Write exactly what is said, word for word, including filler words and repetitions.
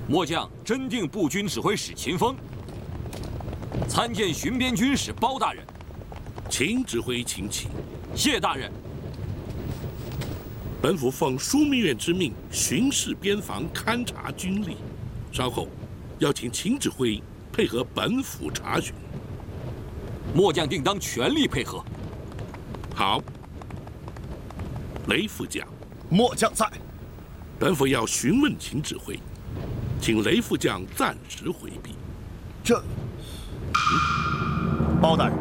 末将真定步军指挥使秦风，参见巡边军使包大人。 秦指挥，请起。 谢大人。 本府奉枢密院之命，巡视边防，勘察军力。稍后，要请秦指挥配合本府查询。 末将定当全力配合。 好。雷副将， 末将在。 本府要询问秦指挥，请雷副将暂时回避。 这，包大人。